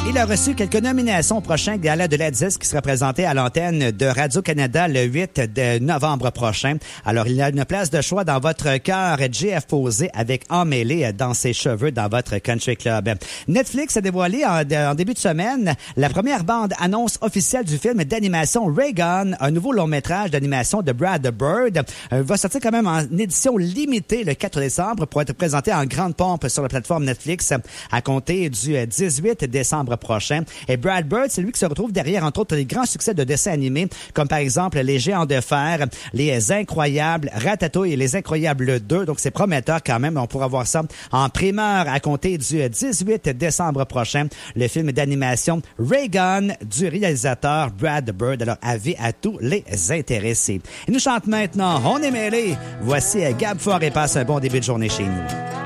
Il a reçu quelques nominations au prochain gala de la disque qui sera présenté à l'antenne de Radio-Canada le 8 de novembre prochain. Alors, il y a une place de choix dans votre cœur. JF Posé avec Emmêlé dans ses cheveux dans votre country club. Netflix a dévoilé en début de semaine la première bande-annonce officielle du film d'animation Reagan, un nouveau long-métrage d'animation de Brad Bird. Va sortir quand même en édition limitée le 4 décembre pour être présenté en grande pompe sur la plateforme Netflix à compter du 18 décembre prochain. Et Brad Bird, c'est lui qui se retrouve derrière, entre autres, les grands succès de dessins animés, comme par exemple Les Géants de Fer, Les Incroyables, Ratatouille et Les Incroyables 2. Donc, c'est prometteur quand même. On pourra voir ça en primeur à compter du 18 décembre prochain. Le film d'animation Reagan du réalisateur Brad Bird. Alors, avis à tous les intéressés. Il nous chante maintenant On est mêlés. Voici Gab Fort et passe un bon début de journée chez nous.